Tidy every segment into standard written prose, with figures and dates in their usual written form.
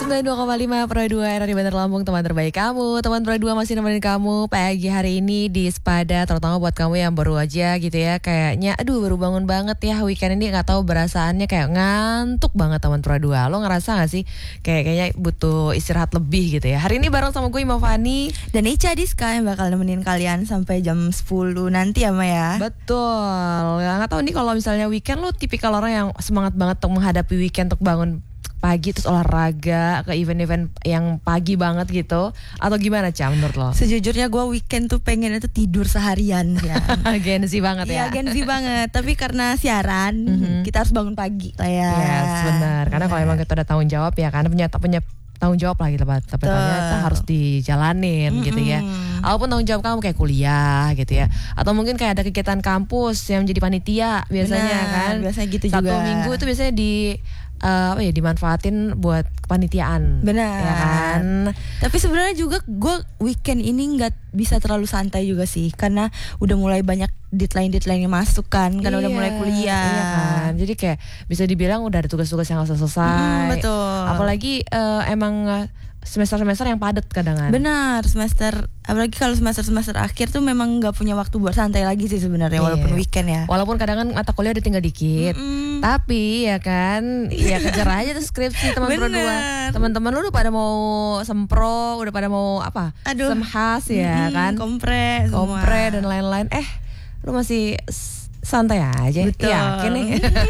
92,5 Pro 2 RRI Bandar Lampung, teman terbaik kamu. Teman Pro 2 masih nemenin kamu pagi hari ini di Sepada, terutama buat kamu yang baru aja gitu ya. Kayaknya aduh baru bangun banget ya weekend ini, gak tahu berasaannya kayak ngantuk banget teman Pro 2. Lo ngerasa gak sih kayaknya butuh istirahat lebih gitu ya. Hari ini bareng sama gue Ima Fani dan Ica Diska yang bakal nemenin kalian sampai jam 10 nanti ya Ma ya. Betul. Gak tahu nih kalau misalnya weekend lo tipikal orang yang semangat banget untuk menghadapi weekend, untuk bangun pagi terus olahraga ke event-event yang pagi banget gitu, atau gimana Cam menurut lo? Sejujurnya gue weekend tuh pengennya tuh tidur seharian ya. Gen Z banget ya. Iya Gen Z banget. Tapi karena siaran kita harus bangun pagi lah ya. Yes benar. Karena kalau emang kita ada tanggung jawab ya, karena punya tanggung jawab lah gitu, tapi ternyata harus dijalanin gitu ya. Walaupun tanggung jawab kamu kayak kuliah gitu ya, atau mungkin kayak ada kegiatan kampus yang menjadi panitia biasanya. Benar, kan biasanya gitu Satu juga. minggu itu biasanya dimanfaatin buat kepanitiaan. Benar ya kan. Tapi sebenarnya juga gue weekend ini nggak bisa terlalu santai juga sih, karena udah mulai banyak deadline yang masuk kan, karena udah mulai kuliah. Iya kan. Jadi kayak bisa dibilang udah ada tugas-tugas yang harus selesai. Betul. Apalagi emang semester-semester yang padat kadang-kadang. Benar, apalagi kalau semester akhir tuh memang nggak punya waktu buat santai lagi sih sebenarnya, walaupun weekend ya. Walaupun kadang mata kuliah udah tinggal dikit, tapi ya kan, ya kejar aja tuh skripsi teman Pro 2. Teman-teman lu udah pada mau sempro, udah pada mau apa? Semhas ya kan? Kompre dan lain-lain. Lu masih santai aja. Betul. Yakin nih.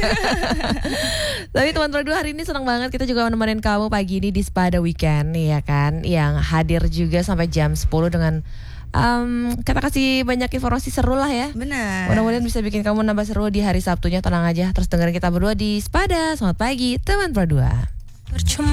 Tapi teman Pro 2 hari ini senang banget kita juga menemenin kamu pagi ini di Sepada Weekend nih ya kan, yang hadir juga sampai jam 10 dengan kita kasih banyak informasi seru lah ya. Benar. Mudah-mudahan bisa bikin kamu nambah seru di hari Sabtunya. Tenang aja, terus dengerin kita berdua di Sepada. Selamat pagi teman Pro 2.